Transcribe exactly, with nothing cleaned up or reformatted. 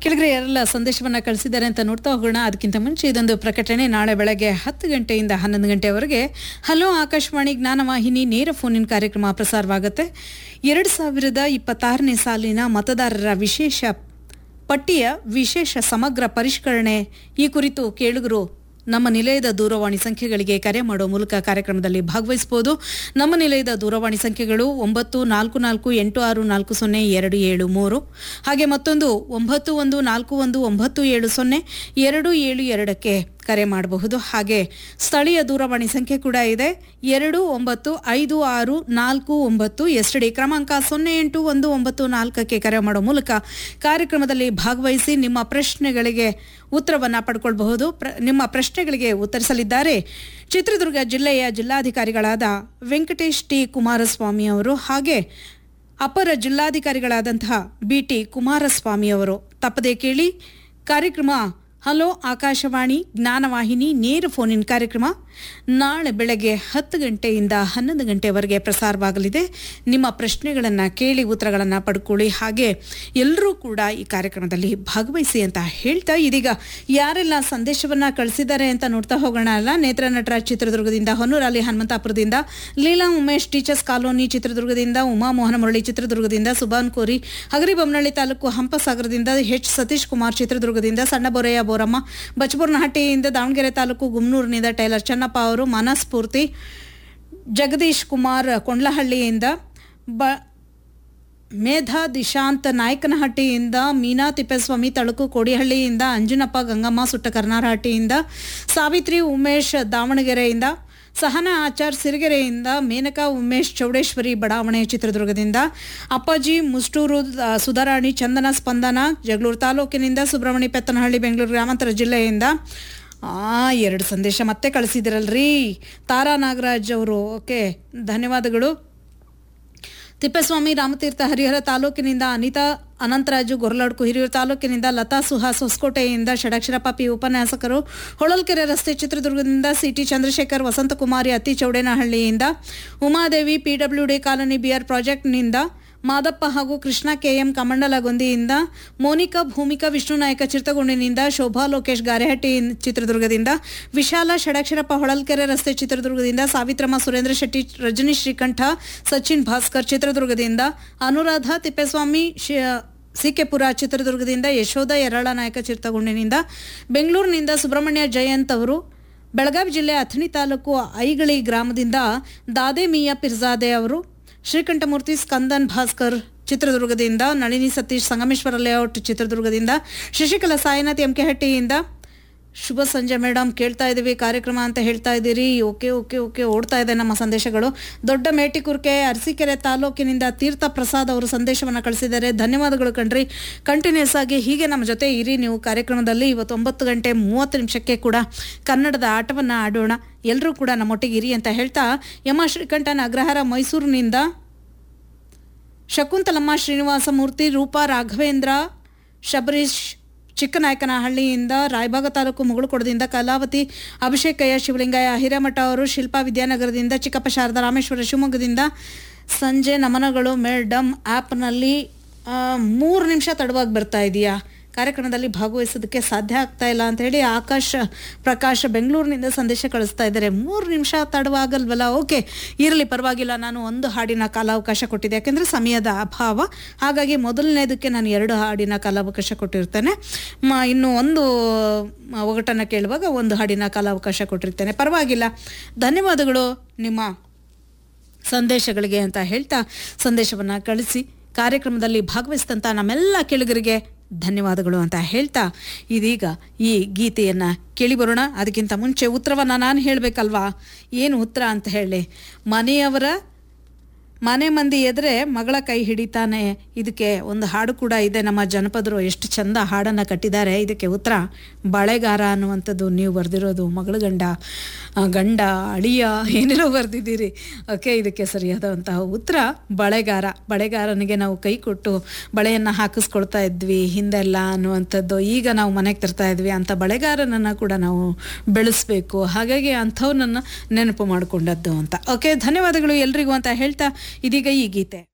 ಕೆಳಗಡೆ ಯಾರೆಲ್ಲ ಸಂದೇಶವನ್ನು ಕಳಿಸಿದ್ದಾರೆ ಅಂತ ನೋಡ್ತಾ ಹೋಗೋಣ. ಅದಕ್ಕಿಂತ ಮುಂಚೆ ಇದೊಂದು ಪ್ರಕಟಣೆ. ನಾಳೆ ಬೆಳಗ್ಗೆ ಹತ್ತು ಗಂಟೆಯಿಂದ ಹನ್ನೊಂದು ಗಂಟೆವರೆಗೆ ಹಲೋ ಆಕಾಶವಾಣಿ ಜ್ಞಾನವಾಹಿನಿ ನೇರ ಫೋನಿನ ಕಾರ್ಯಕ್ರಮ ಪ್ರಸಾರವಾಗುತ್ತೆ. ಎರಡು ಸಾವಿರದ ಇಪ್ಪತ್ತಾರನೇ ಸಾಲಿನ ಮತದಾರರ ವಿಶೇಷ ಪಟ್ಟಿಯ ವಿಶೇಷ ಸಮಗ್ರ ಪರಿಷ್ಕರಣೆ ಈ ಕುರಿತು ಕೇಳುಗರು ನಮ್ಮ ನಿಲಯದ ದೂರವಾಣಿ ಸಂಖ್ಯೆಗಳಿಗೆ ಕರೆ ಮಾಡುವ ಮೂಲಕ ಕಾರ್ಯಕ್ರಮದಲ್ಲಿ ಭಾಗವಹಿಸಬಹುದು. ನಮ್ಮ ನಿಲಯದ ದೂರವಾಣಿ ಸಂಖ್ಯೆಗಳು ಒಂಬತ್ತು ನಾಲ್ಕು ನಾಲ್ಕು ಎಂಟು ಆರು ನಾಲ್ಕು ಸೊನ್ನೆ ಎರಡು ಏಳು ಮೂರು, ಹಾಗೆ ಮತ್ತೊಂದು ಒಂಬತ್ತು ಒಂದು ನಾಲ್ಕು ಒಂದು ಒಂಬತ್ತು ಏಳು ಸೊನ್ನೆ ಎರಡು ಏಳು ಎರಡಕ್ಕೆ ಕರೆ ಮಾಡಬಹುದು. ಹಾಗೆ ಸ್ಥಳೀಯ ದೂರವಾಣಿ ಸಂಖ್ಯೆ ಕೂಡ ಇದೆ, ಎರಡು ಒಂಬತ್ತು ಐದು ಆರು ನಾಲ್ಕು ಒಂಬತ್ತು ಎಸ್ ಡಿ ಕ್ರಮಾಂಕ ಸೊನ್ನೆ ಎಂಟು ಒಂದು ಒಂಬತ್ತು ನಾಲ್ಕಕ್ಕೆ ಕರೆ ಮಾಡುವ ಮೂಲಕ ಕಾರ್ಯಕ್ರಮದಲ್ಲಿ ಭಾಗವಹಿಸಿ ನಿಮ್ಮ ಪ್ರಶ್ನೆಗಳಿಗೆ ಉತ್ತರವನ್ನು ಪಡ್ಕೊಳ್ಬಹುದು. ನಿಮ್ಮ ಪ್ರಶ್ನೆಗಳಿಗೆ ಉತ್ತರಿಸಲಿದ್ದಾರೆ ಚಿತ್ರದುರ್ಗ ಜಿಲ್ಲೆಯ ಜಿಲ್ಲಾಧಿಕಾರಿಗಳಾದ ವೆಂಕಟೇಶ್ ಟಿ ಕುಮಾರಸ್ವಾಮಿ ಅವರು ಹಾಗೆ ಅಪರ ಜಿಲ್ಲಾಧಿಕಾರಿಗಳಾದಂತಹ ಬಿ ಟಿ ಕುಮಾರಸ್ವಾಮಿ ಅವರು. ತಪ್ಪದೇ ಕೇಳಿ ಕಾರ್ಯಕ್ರಮ ಹಲೋ ಆಕಾಶವಾಣಿ ಜ್ಞಾನವಾಹಿನಿ ನೇರ ಫೋನಿನ್ ಕಾರ್ಯಕ್ರಮ ನಾಳೆ ಬೆಳಗ್ಗೆ ಹತ್ತು ಗಂಟೆಯಿಂದ ಹನ್ನೊಂದು ಗಂಟೆವರೆಗೆ ಪ್ರಸಾರವಾಗಲಿದೆ. ನಿಮ್ಮ ಪ್ರಶ್ನೆಗಳನ್ನು ಕೇಳಿ ಉತ್ತರಗಳನ್ನು ಪಡ್ಕೊಳ್ಳಿ. ಹಾಗೆ ಎಲ್ಲರೂ ಕೂಡ ಈ ಕಾರ್ಯಕ್ರಮದಲ್ಲಿ ಭಾಗವಹಿಸಿ ಅಂತ ಹೇಳ್ತಾ ಇದೀಗ ಯಾರೆಲ್ಲ ಸಂದೇಶವನ್ನು ಕಳಿಸಿದ್ದಾರೆ ಅಂತ ನೋಡ್ತಾ ಹೋಗೋಣ. ಅಲ್ಲ, ನೇತ್ರ ನಟರಾಜ್ ಚಿತ್ರದುರ್ಗದಿಂದ, ಹೊನ್ನೂರಲ್ಲಿ ಹನುಮಂತಾಪುರದಿಂದ, ಲೀಲಾ ಉಮೇಶ್ ಟೀಚರ್ಸ್ ಕಾಲೋನಿ ಚಿತ್ರದುರ್ಗದಿಂದ, ಉಮಾ ಮೋಹನ ಮುರಳಿ ಚಿತ್ರದುರ್ಗದಿಂದ, ಸುಬಾನ್ ಕೋರಿ ಹಗರಿಬೊಮ್ಮನಹಳ್ಳಿ ತಾಲೂಕು ಹಂಪಸಾಗರದಿಂದ, ಎಚ್ ಸತೀಶ್ ಕುಮಾರ್ ಚಿತ್ರದುರ್ಗದಿಂದ, ಸಣ್ಣಬೋರೆಯ ಬೋರಮ್ಮ ಬಚಬೂರ್ನಹಟ್ಟಿಯಿಂದ, ದಾವಣಗೆರೆ ತಾಲೂಕು ಗುಮ್ನೂರಿನಿಂದ ಟೈಲರ್ ಚೆನ್ನಪ್ಪ ಅವರು, ಮನಸ್ಫೂರ್ತಿ ಜಗದೀಶ್ ಕುಮಾರ್ ಕೊಂಡ್ಲಹಳ್ಳಿಯಿಂದ, ಬ ಮೇಧಾ ದಿಶಾಂತ್ ನಾಯಕನಹಟ್ಟಿಯಿಂದ, ಮೀನಾ ತಿಪ್ಪೇಸ್ವಾಮಿ ತಳುಕು ಕೋಡಿಹಳ್ಳಿಯಿಂದ, ಅಂಜನಪ್ಪ ಗಂಗಮ್ಮ ಸುಟ್ಟ ಕರ್ನಾರಹಟ್ಟಿಯಿಂದ, ಸಾವಿತ್ರಿ ಉಮೇಶ್ ದಾವಣಗೆರೆಯಿಂದ, ಸಹನಾ ಆಚಾರ್ ಸಿರಿಗೆರೆಯಿಂದ, ಮೇನಕಾ ಉಮೇಶ್ ಚೌಡೇಶ್ವರಿ ಬಡಾವಣೆ ಚಿತ್ರದುರ್ಗದಿಂದ, ಅಪ್ಪಾಜಿ ಮುಸ್ಟೂರು ಸುಧಾರಾಣಿ ಚಂದನ ಸ್ಪಂದನ ಜಗಳೂರು ತಾಲೂಕಿನಿಂದ, ಸುಬ್ರಹ್ಮಣ್ಯ ಪೆತ್ತನಹಳ್ಳಿ ಬೆಂಗಳೂರು ಗ್ರಾಮಾಂತರ ಜಿಲ್ಲೆಯಿಂದ. ಆ ಎರಡು ಸಂದೇಶ ಮತ್ತೆ ಕಳಿಸಿದಿರಲ್ರಿ ತಾರಾ ನಾಗರಾಜ್ ಅವರು. ಓಕೆ, ಧನ್ಯವಾದಗಳು. ತಿಪ್ಪೇಸ್ವಾಮಿ ರಾಮತೀರ್ಥ ಹರಿಹರ ತಾಲೂಕಿನಿಂದ, ಅನಿತಾ ಅನಂತರಾಜು ಗೊರಲಾಡ್ಕು ಹಿರಿಯೂರು ತಾಲೂಕಿನಿಂದ, ಲತಾ ಸುಹಾಸ್ ಹೊಸಕೋಟೆಯಿಂದ, ಷಡಕ್ಷರಪ್ಪ ಪಿ ಉಪನ್ಯಾಸಕರು ಹೊಳಲ್ಕೆರೆ ರಸ್ತೆ ಚಿತ್ರದುರ್ಗದಿಂದ, ಸಿಟಿ ಚಂದ್ರಶೇಖರ್ ವಸಂತಕುಮಾರಿ ಅತ್ತಿ ಚೌಡೇನಹಳ್ಳಿಯಿಂದ, Umadevi PWD colony B R ಪ್ರಾಜೆಕ್ಟ್ನಿಂದ, Madappa ಹಾಗೂ ಕೃಷ್ಣ ಕೆಎಂ ಕಮಂಡಲಗೊಂದಿಯಿಂದ, ಮೋನಿಕಾ ಭೂಮಿಕಾ ವಿಷ್ಣುನಾಯಕ ಚಿತ್ರಗುಂಡಿನಿಂದ, ಶೋಭಾ ಲೋಕೇಶ್ ಗಾರೆಹಟ್ಟಿ ಚಿತ್ರದುರ್ಗದಿಂದ, ವಿಶಾಲ ಷಡಕ್ಷರಪ್ಪ ಹೊಳಲ್ಕೆರೆ ರಸ್ತೆ ಚಿತ್ರದುರ್ಗದಿಂದ, ಸಾವಿತ್ರಮ್ಮ ಸುರೇಂದ್ರ ಶೆಟ್ಟಿ, ರಜನಿ ಶ್ರೀಕಂಠ, ಸಚಿನ್ ಭಾಸ್ಕರ್ ಚಿತ್ರದುರ್ಗದಿಂದ, ಅನುರಾಧ ತಿಪ್ಪೇಸ್ವಾಮಿ ಸಿಕೆಪುರ ಚಿತ್ರದುರ್ಗದಿಂದ, ಯಶೋಧ ಯರಳ ನಾಯಕ ಚಿತ್ರಗುಂಡಿನಿಂದ, ಬೆಂಗಳೂರಿನಿಂದ ಸುಬ್ರಹ್ಮಣ್ಯ ಜಯಂತ್ ಅವರು, ಬೆಳಗಾವಿ ಜಿಲ್ಲೆ ಅಥಣಿ ತಾಲೂಕು ಐಗಳಿ ಗ್ರಾಮದಿಂದ ದಾದೆ ಮಿಯಾ ಪಿರ್ಜಾದೆ ಅವರು, ಶ್ರೀಕಂಠಮೂರ್ತಿ ಸ್ಕಂದನ್ ಭಾಸ್ಕರ್ ಚಿತ್ರದುರ್ಗದಿಂದ, ನಳಿನಿ ಸತೀಶ್ ಸಂಗಮೇಶ್ವರ ಲೇಔಟ್ ಚಿತ್ರದುರ್ಗದಿಂದ, ಶಶಿಕಲಾ ಸಾಯಿನಾಥ್ ಎಂಕೆಹಟ್ಟಿಯಿಂದ, ಶುಭ ಸಂಜೆ ಮೇಡಮ್, ಕೇಳ್ತಾ ಇದ್ದೀವಿ ಕಾರ್ಯಕ್ರಮ ಅಂತ ಹೇಳ್ತಾ ಇದ್ದೀರಿ. ಓಕೆ ಓಕೆ ಓಕೆ ಓಡ್ತಾ ಇದೆ ನಮ್ಮ ಸಂದೇಶಗಳು. ದೊಡ್ಡ ಮೇಟಿಕುರ್ಕೆ ಅರಸೀಕೆರೆ ತಾಲೂಕಿನಿಂದ ತೀರ್ಥ ಪ್ರಸಾದ್ ಅವರು ಸಂದೇಶವನ್ನು ಕಳಿಸಿದ್ದಾರೆ. ಧನ್ಯವಾದಗಳು ಕಣ್ರಿ. ಕಂಟಿನ್ಯೂಸ್ ಆಗಿ ಹೀಗೆ ನಮ್ಮ ಜೊತೆ ಇರಿ ನೀವು ಕಾರ್ಯಕ್ರಮದಲ್ಲಿ. ಇವತ್ತು ಒಂಬತ್ತು ಗಂಟೆ ಮೂವತ್ತು ನಿಮಿಷಕ್ಕೆ ಕೂಡ ಕನ್ನಡದ ಆಟವನ್ನು ಆಡೋಣ. ಎಲ್ಲರೂ ಕೂಡ ನಮ್ಮೊಟ್ಟಿಗೆ ಇರಿ ಅಂತ ಹೇಳ್ತಾ, ಯಮ ಶ್ರೀಕಂಠನ ಅಗ್ರಹಾರ ಮೈಸೂರಿನಿಂದ, ಶಕುಂತಲಮ್ಮ ಶ್ರೀನಿವಾಸ ಮೂರ್ತಿ, ರೂಪಾ ರಾಘವೇಂದ್ರ, ಶಬರೀಶ್ ಚಿಕ್ಕನಾಯಕನಹಳ್ಳಿಯಿಂದ, ರಾಯಭಾಗ ತಾಲೂಕು ಮುಗುಳುಕೊಡದಿಂದ, ಕಲಾವತಿ ಅಭಿಷೇಕಯ್ಯ ಶಿವಲಿಂಗಯ್ಯ ಹಿರೇಮಠ ಅವರು, ಶಿಲ್ಪಾ ವಿದ್ಯಾನಗರದಿಂದ, ಚಿಕ್ಕಪ್ಪ ಶಾರದಾ ರಾಮೇಶ್ವರ ಶಿವಮೊಗ್ಗದಿಂದ. ಸಂಜೆ ನಮನಗಳು ಮೇಡಮ್, ಆ್ಯಪ್ನಲ್ಲಿ ಮೂರು ನಿಮಿಷ ತಡವಾಗಿ ಬರ್ತಾ ಇದೆಯಾ, ಕಾರ್ಯಕ್ರಮದಲ್ಲಿ ಭಾಗವಹಿಸೋದಕ್ಕೆ ಸಾಧ್ಯ ಆಗ್ತಾ ಇಲ್ಲ ಅಂತ ಹೇಳಿ ಆಕಾಶ್ ಪ್ರಕಾಶ್ ಬೆಂಗಳೂರಿನಿಂದ ಸಂದೇಶ ಕಳಿಸ್ತಾ ಇದ್ದಾರೆ. ಮೂರು ನಿಮಿಷ ತಡವಾಗಲ್ವಲ್ಲ. ಓಕೆ, ಇರಲಿ ಪರವಾಗಿಲ್ಲ. ನಾನು ಒಂದು ಹಾಡಿನ ಕಾಲಾವಕಾಶ ಕೊಟ್ಟಿದ್ದೆ, ಯಾಕೆಂದರೆ ಸಮಯದ ಅಭಾವ. ಹಾಗಾಗಿ ಮೊದಲನೇದಕ್ಕೆ ನಾನು ಎರಡು ಹಾಡಿನ ಕಾಲಾವಕಾಶ ಕೊಟ್ಟಿರ್ತೇನೆ. ಮ ಇನ್ನು ಒಂದು ಒಗಟನ್ನು ಕೇಳುವಾಗ ಒಂದು ಹಾಡಿನ ಕಾಲಾವಕಾಶ ಕೊಟ್ಟಿರ್ತೇನೆ. ಪರವಾಗಿಲ್ಲ, ಧನ್ಯವಾದಗಳು ನಿಮ್ಮ ಸಂದೇಶಗಳಿಗೆ ಅಂತ ಹೇಳ್ತಾ ಸಂದೇಶವನ್ನು ಕಳಿಸಿ ಕಾರ್ಯಕ್ರಮದಲ್ಲಿ ಭಾಗವಹಿಸಿದಂಥ ನಮ್ಮೆಲ್ಲ ಕೇಳುಗರಿಗೆ ಧನ್ಯವಾದಗಳು ಅಂತ ಹೇಳ್ತಾ ಇದೀಗ ಈ ಗೀತೆಯನ್ನು ಕೇಳಿ ಬರೋಣ. ಅದಕ್ಕಿಂತ ಮುಂಚೆ ಉತ್ತರವನ್ನು ನಾನು ಹೇಳಬೇಕಲ್ವಾ, ಏನು ಉತ್ತರ ಅಂತ ಹೇಳಿ. ಮನೆಯವರ ಮನೆ ಮಂದಿ ಎದುರೆ ಮಗಳ ಕೈ ಹಿಡಿತಾನೆ, ಇದಕ್ಕೆ ಒಂದು ಹಾಡು ಕೂಡ ಇದೆ. ನಮ್ಮ ಜನಪದರು ಎಷ್ಟು ಚಂದ ಹಾಡನ್ನು ಕಟ್ಟಿದ್ದಾರೆ. ಇದಕ್ಕೆ ಉತ್ತರ ಬಳೆಗಾರ ಅನ್ನುವಂಥದ್ದು. ನೀವು ಬರೆದಿರೋದು ಮಗಳ ಗಂಡ, ಗಂಡ, ಅಳಿಯ ಏನೇನೋ ಬರೆದಿದ್ದೀರಿ. ಓಕೆ, ಇದಕ್ಕೆ ಸರಿಯಾದಂತಹ ಉತ್ತರ ಬಳೆಗಾರ. ಬಳೆಗಾರನಿಗೆ ನಾವು ಕೈ ಕೊಟ್ಟು ಬಳೆಯನ್ನು ಹಾಕಿಸ್ಕೊಳ್ತಾ ಇದ್ವಿ ಹಿಂದೆಲ್ಲ ಅನ್ನುವಂಥದ್ದು. ಈಗ ನಾವು ಮನೆಗೆ ತರ್ತಾ ಇದ್ವಿ. ಅಂಥ ಬಳೆಗಾರನನ್ನು ಕೂಡ ನಾವು ಬೆಳೆಸಬೇಕು. ಹಾಗಾಗಿ ಅಂಥವ್ನನ್ನು ನೆನಪು ಮಾಡಿಕೊಂಡದ್ದು ಅಂತ. ಓಕೆ, ಧನ್ಯವಾದಗಳು ಎಲ್ರಿಗೂ ಅಂತ ಹೇಳ್ತಾ ಇದೀಗ ಈ ಗೀತೆ.